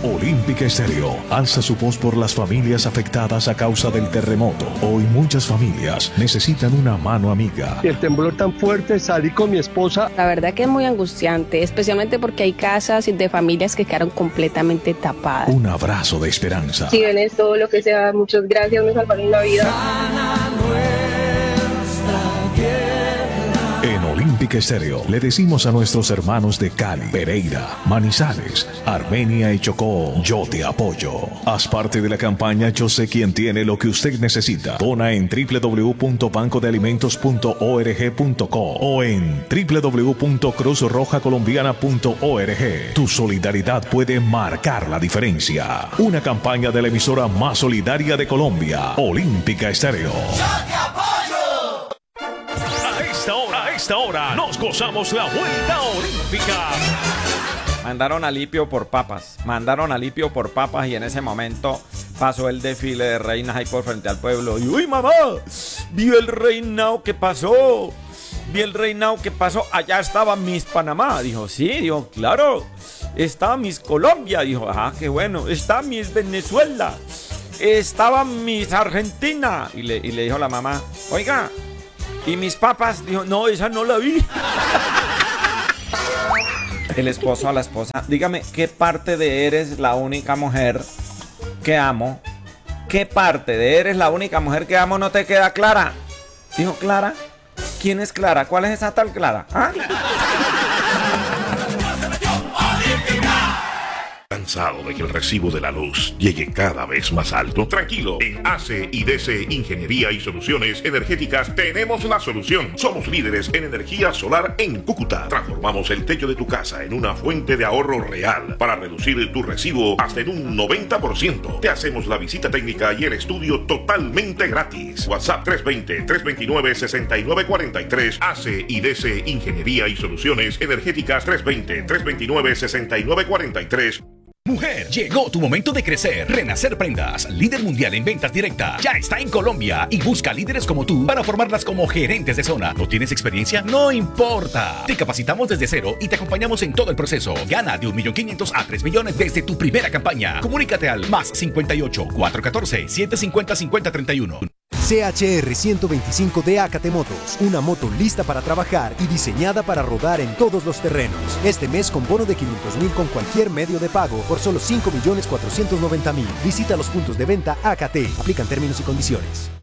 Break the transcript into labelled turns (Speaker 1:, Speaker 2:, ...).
Speaker 1: Olímpica Estéreo alza su voz por las familias afectadas a causa del terremoto. Hoy muchas familias necesitan una mano amiga.
Speaker 2: El temblor tan fuerte, salí con mi esposa.
Speaker 3: La verdad que es muy angustiante, especialmente porque hay casas de familias que quedaron completamente tapadas.
Speaker 1: Un abrazo de esperanza.
Speaker 4: Si ven esto, lo que sea, muchas gracias, me salvaron la vida.
Speaker 1: En Olímpica Estéreo le decimos a nuestros hermanos de Cali, Pereira, Manizales, Armenia y Chocó, yo te apoyo. Haz parte de la campaña Yo sé quién tiene lo que usted necesita. Dona en www.bancodealimentos.org.co o en www.cruzrojacolombiana.org. Tu solidaridad puede marcar la diferencia. Una campaña de la emisora más solidaria de Colombia, Olímpica Estéreo.
Speaker 5: ¡Yo te apoyo!
Speaker 1: A esta hora nos gozamos la vuelta olímpica.
Speaker 6: Mandaron a Lipio por papas y en ese momento pasó el desfile de reinas ahí por frente al pueblo. Y uy, mamá, vi el reinado que pasó. Allá estaba Miss Panamá. Dijo, sí, dijo, claro. Estaba Miss Colombia. Dijo, ajá, qué bueno. Está Miss Venezuela. Estaba Miss Argentina. Y le dijo la mamá, oiga, ¿y mis papas? Dijo, no, esa no la vi. El esposo a la esposa, dígame, ¿qué parte de eres la única mujer que amo? ¿Qué parte de eres la única mujer que amo no te queda clara? Dijo, ¿Clara? ¿Quién es Clara? ¿Cuál es esa tal Clara? ¿Ah?
Speaker 7: ¿Cansado de que el recibo de la luz llegue cada vez más alto? Tranquilo, en AC y DC Ingeniería y Soluciones Energéticas tenemos la solución. Somos líderes en energía solar en Cúcuta. Transformamos el techo de tu casa en una fuente de ahorro real para reducir tu recibo hasta en un 90%. Te hacemos la visita técnica y el estudio totalmente gratis. WhatsApp 320-329-6943. AC y DC Ingeniería y Soluciones Energéticas 320-329-6943.
Speaker 8: Mujer, llegó tu momento de crecer. Renacer Prendas, líder mundial en ventas directas, ya está en Colombia y busca líderes como tú para formarlas como gerentes de zona. ¿No tienes experiencia? No importa. Te capacitamos desde cero y te acompañamos en todo el proceso. Gana de 1.500.000 a 3 millones desde tu primera campaña. Comunícate al +58 414 750 5031.
Speaker 9: CHR 125 de Acate Motos, una moto lista para trabajar y diseñada para rodar en todos los terrenos. Este mes con bono de 500.000 con cualquier medio de pago por solo 5.490.000. Visita los puntos de venta Acate. Aplican términos y condiciones.